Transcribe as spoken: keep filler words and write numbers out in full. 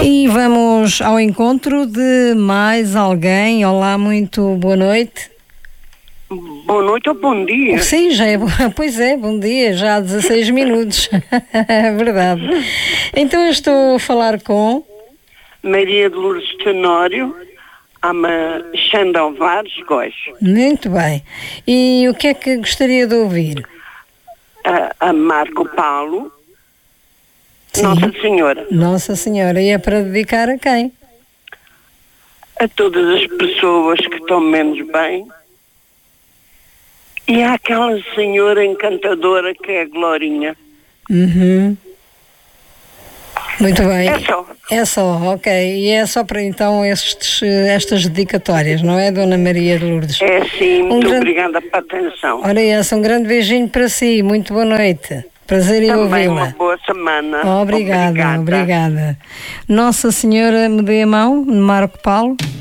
E vamos ao encontro de mais alguém. Olá, muito boa noite. Boa noite ou bom dia? Sim, já é, pois é, bom dia, já há dezasseis minutos. É verdade. Então eu estou a falar com Maria de Lourdes Tenório, ama Xanda Alvares Góis. Muito bem. E o que é que gostaria de ouvir? A, a Marco Paulo, Sim. Nossa Senhora. Nossa Senhora. E é para dedicar a quem? A todas as pessoas que estão menos bem. E há aquela senhora encantadora que é a Glorinha. Uhum. Muito bem. É só. É só, ok. E é só para então estes, estas dedicatórias, não é, Dona Maria de Lourdes? É sim, muito um grande... obrigada pela atenção. Ora, essa, um grande beijinho para si, muito boa noite. Prazer em Também ouvi-la. uma boa semana. Obrigada, obrigada. obrigada. Nossa Senhora me dê a mão, Marco Paulo.